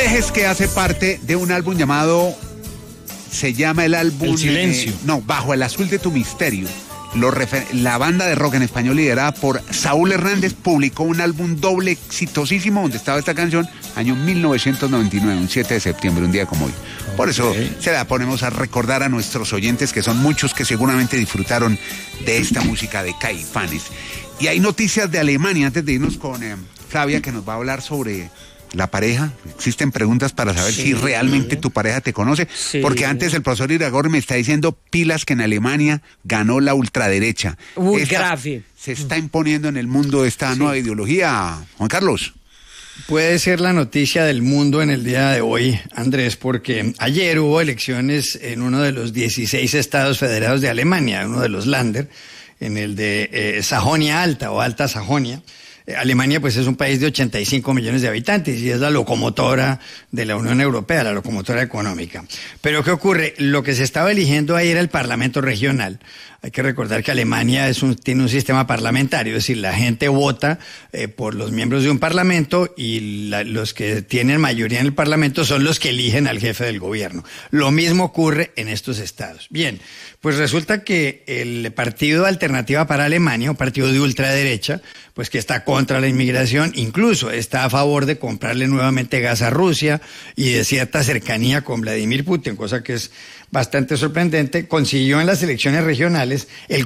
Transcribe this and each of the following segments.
dejes, que hace parte de un álbum llamado, se llama el álbum... El Silencio. Bajo el azul de tu misterio. La banda de rock en español liderada por Saúl Hernández publicó un álbum doble exitosísimo donde estaba esta canción, año 1999, un 7 de septiembre, un día como hoy. Por eso se la ponemos a recordar a nuestros oyentes, que son muchos que seguramente disfrutaron de esta música de Caifanes. Y hay noticias de Alemania, antes de irnos con Flavia, que nos va a hablar sobre la pareja. Existen preguntas para saber si realmente tu pareja te conoce. Sí. Porque antes el profesor Iragorri me está diciendo pilas que en Alemania ganó la ultraderecha. Grave. Se está imponiendo en el mundo esta nueva ideología. Juan Carlos. Puede ser la noticia del mundo en el día de hoy, Andrés, porque ayer hubo elecciones en uno de los 16 estados federados de Alemania, uno de los Länder, en el de Sajonia Alta o Alta Sajonia. Alemania pues es un país de 85 millones de habitantes y es la locomotora de la Unión Europea, la locomotora económica. Pero ¿qué ocurre? Lo que se estaba eligiendo ahí era el Parlamento regional. Hay que recordar que Alemania tiene un sistema parlamentario, es decir, la gente vota por los miembros de un parlamento y los que tienen mayoría en el parlamento son los que eligen al jefe del gobierno. Lo mismo ocurre en estos estados. Bien, pues resulta que el Partido Alternativa para Alemania, un partido de ultraderecha, pues que está contra la inmigración, incluso está a favor de comprarle nuevamente gas a Rusia y de cierta cercanía con Vladimir Putin, cosa que es bastante sorprendente, consiguió en las elecciones regionales el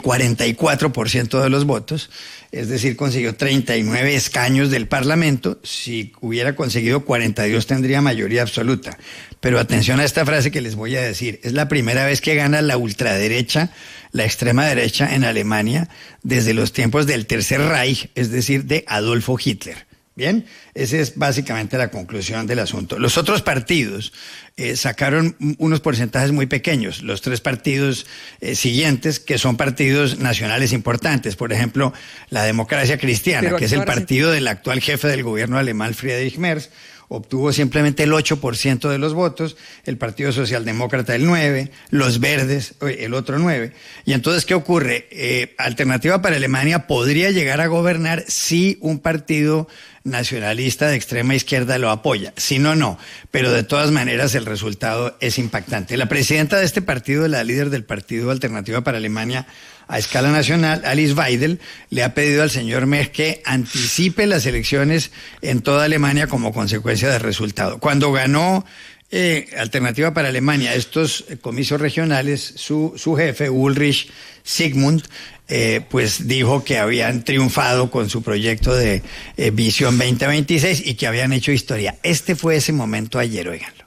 44% de los votos, es decir, consiguió 39 escaños del Parlamento. Si hubiera conseguido 42 tendría mayoría absoluta. Pero atención a esta frase que les voy a decir, es la primera vez que gana la ultraderecha, la extrema derecha en Alemania desde los tiempos del Tercer Reich, es decir, de Adolfo Hitler. Bien, esa es básicamente la conclusión del asunto. Los otros partidos sacaron unos porcentajes muy pequeños. Los tres partidos siguientes, que son partidos nacionales importantes, por ejemplo, la Democracia Cristiana, que es el partido del actual jefe del gobierno alemán, Friedrich Merz, obtuvo simplemente el 8% de los votos, el Partido Socialdemócrata el 9%, los Verdes el otro 9%. Y entonces, ¿qué ocurre? Alternativa para Alemania podría llegar a gobernar si un partido nacionalista de extrema izquierda lo apoya, si no, no, pero de todas maneras el resultado es impactante. La presidenta de este partido, la líder del Partido Alternativa para Alemania a escala nacional, Alice Weidel, le ha pedido al señor Merz que anticipe las elecciones en toda Alemania como consecuencia del resultado. Cuando ganó Alternativa para Alemania estos comicios regionales, su jefe, Ulrich Sigmund, pues dijo que habían triunfado con su proyecto de Visión 2026 y que habían hecho historia. Este fue ese momento ayer, oigan.